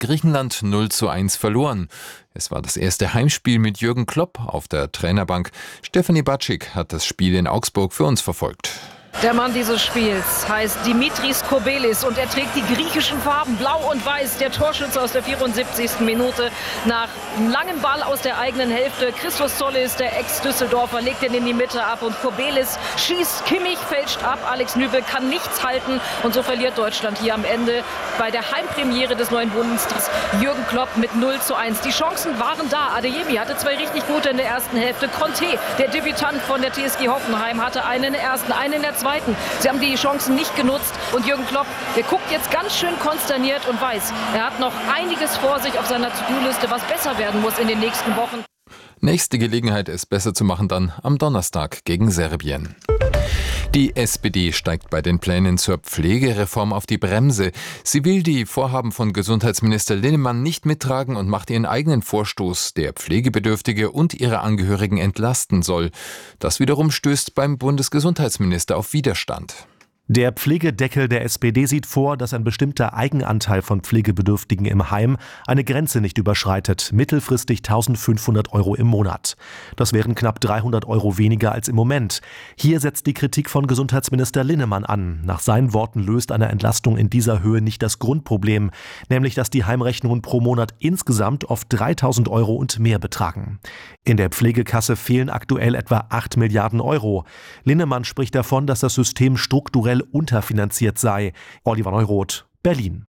Griechenland 0:1 verloren. Es war das erste Heimspiel mit Jürgen Klopp auf der Trainerbank. Stefanie Batschik hat das Spiel in Augsburg für uns verfolgt. Der Mann dieses Spiels heißt Dimitris Kobelis und er trägt die griechischen Farben blau und weiß. Der Torschütze aus der 74. Minute nach einem langen Ball aus der eigenen Hälfte. Christos Zollis, der Ex-Düsseldorfer, legt ihn in die Mitte ab und Kobelis schießt. Kimmich fälscht ab. Alex Nübel kann nichts halten und so verliert Deutschland hier am Ende bei der Heimpremiere des neuen Bundestrainers Jürgen Klopp mit 0:1. Die Chancen waren da. Adeyemi hatte zwei richtig gute in der ersten Hälfte. Conte, der Debütant von der TSG Hoffenheim, hatte einen in der ersten, einen in der zweiten. Sie haben die Chancen nicht genutzt und Jürgen Klopp, der guckt jetzt ganz schön konsterniert und weiß, er hat noch einiges vor sich auf seiner To-Do-Liste, was besser werden muss in den nächsten Wochen. Nächste Gelegenheit, es besser zu machen, dann am Donnerstag gegen Serbien. Die SPD steigt bei den Plänen zur Pflegereform auf die Bremse. Sie will die Vorhaben von Gesundheitsminister Linnemann nicht mittragen und macht ihren eigenen Vorstoß, der Pflegebedürftige und ihre Angehörigen entlasten soll. Das wiederum stößt beim Bundesgesundheitsminister auf Widerstand. Der Pflegedeckel der SPD sieht vor, dass ein bestimmter Eigenanteil von Pflegebedürftigen im Heim eine Grenze nicht überschreitet, mittelfristig 1.500 € im Monat. Das wären knapp 300 € weniger als im Moment. Hier setzt die Kritik von Gesundheitsminister Linnemann an. Nach seinen Worten löst eine Entlastung in dieser Höhe nicht das Grundproblem, nämlich dass die Heimrechnungen pro Monat insgesamt oft 3.000 € und mehr betragen. In der Pflegekasse fehlen aktuell etwa 8 Milliarden €. Linnemann spricht davon, dass das System strukturell unterfinanziert sei. Oliver Neuroth, Berlin.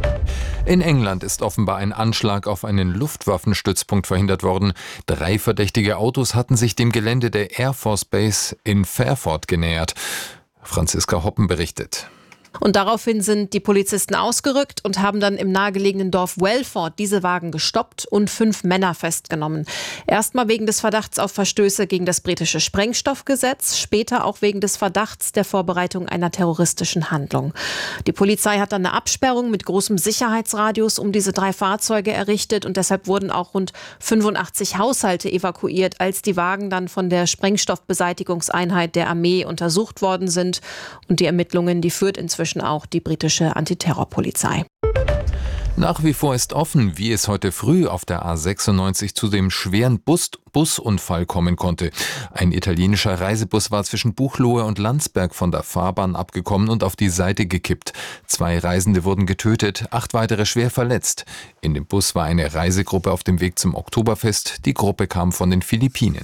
In England ist offenbar ein Anschlag auf einen Luftwaffenstützpunkt verhindert worden. 3 verdächtige Autos hatten sich dem Gelände der Air Force Base in Fairford genähert. Franziska Hoppen berichtet. Und daraufhin sind die Polizisten ausgerückt und haben dann im nahegelegenen Dorf Welford diese Wagen gestoppt und 5 Männer festgenommen. Erstmal wegen des Verdachts auf Verstöße gegen das britische Sprengstoffgesetz, später auch wegen des Verdachts der Vorbereitung einer terroristischen Handlung. Die Polizei hat dann eine Absperrung mit großem Sicherheitsradius um diese 3 Fahrzeuge errichtet und deshalb wurden auch rund 85 Haushalte evakuiert, als die Wagen dann von der Sprengstoffbeseitigungseinheit der Armee untersucht worden sind. Und die Ermittlungen, die führt inzwischen auch die britische Antiterrorpolizei. Nach wie vor ist offen, wie es heute früh auf der A96 zu dem schweren Busunfall kommen konnte. Ein italienischer Reisebus war zwischen Buchloe und Landsberg von der Fahrbahn abgekommen und auf die Seite gekippt. 2 Reisende wurden getötet, 8 weitere schwer verletzt. In dem Bus war eine Reisegruppe auf dem Weg zum Oktoberfest. Die Gruppe kam von den Philippinen.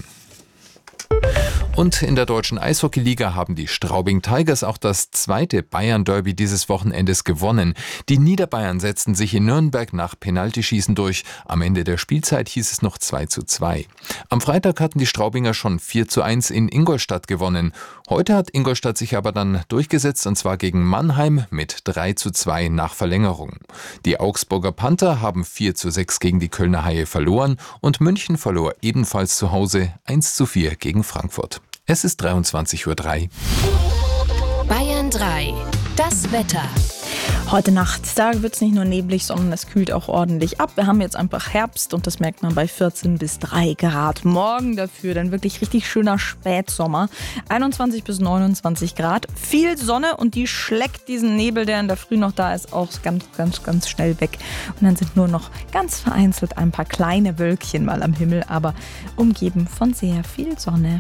Und in der deutschen Eishockeyliga haben die Straubing Tigers auch das 2. Bayern-Derby dieses Wochenendes gewonnen. Die Niederbayern setzten sich in Nürnberg nach Penaltyschießen durch. Am Ende der Spielzeit hieß es noch 2:2. Am Freitag hatten die Straubinger schon 4:1 in Ingolstadt gewonnen. Heute hat Ingolstadt sich aber dann durchgesetzt, und zwar gegen Mannheim mit 3:2 nach Verlängerung. Die Augsburger Panther haben 4:6 gegen die Kölner Haie verloren und München verlor ebenfalls zu Hause 1:4 gegen Frankfurt. Es ist 23:03 Uhr. Bayern 3. Das Wetter. Heute Nacht, da wird es nicht nur neblig, sondern es kühlt auch ordentlich ab. Wir haben jetzt einfach Herbst und das merkt man bei 14 bis 3 Grad. Morgen dafür dann wirklich richtig schöner Spätsommer. 21 bis 29 Grad. Viel Sonne und die schlägt diesen Nebel, der in der Früh noch da ist, auch ganz schnell weg. Und dann sind nur noch ganz vereinzelt ein paar kleine Wölkchen mal am Himmel, aber umgeben von sehr viel Sonne.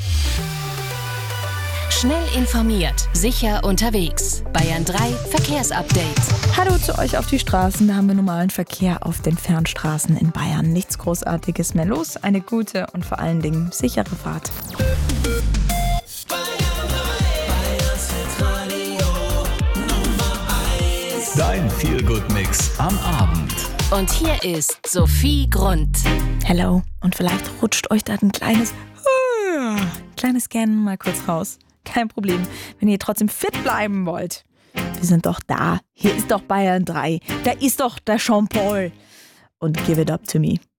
Schnell informiert, sicher unterwegs. Bayern 3 Verkehrsupdate. Hallo zu euch auf die Straßen. Da haben wir normalen Verkehr auf den Fernstraßen in Bayern. Nichts Großartiges mehr los. Eine gute und vor allen Dingen sichere Fahrt. Dein Feel-Good-Mix am Abend. Und hier ist Sophie Grund. Hello. Und vielleicht rutscht euch da ein kleines Gähnen mal kurz raus. Kein Problem, wenn ihr trotzdem fit bleiben wollt. Wir sind doch da. Hier ist doch Bayern 3. Da ist doch der Jean-Paul. Und give it up to me.